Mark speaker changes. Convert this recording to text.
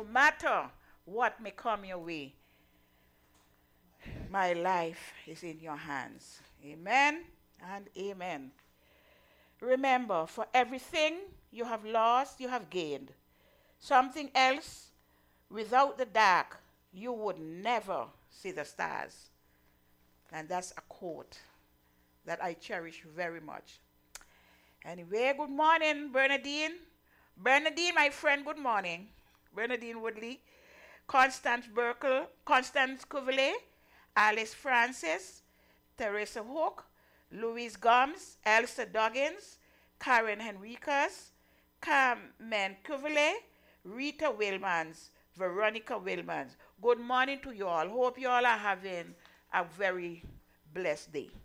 Speaker 1: no matter what may come your way, my life is in your hands. Amen and amen. Remember, for everything you have lost, you have gained. Something else, without the dark, you would never see the stars. And that's a quote that I cherish very much. Anyway, good morning, Bernadine. Bernadine, my friend, good morning. Bernadine Woodley, Constance Burkle, Constance Cuvelier, Alice Francis, Teresa Hook, Louise Gomes, Elsa Doggins, Karen Henricas, Carmen Cuvelier, Rita Wilmans, Veronica Wilmans. Good morning to you all. Hope you all are having a very blessed day.